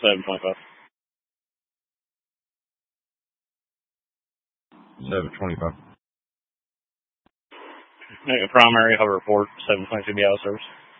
725. 725. Make a primary hover report, 722 be out of service.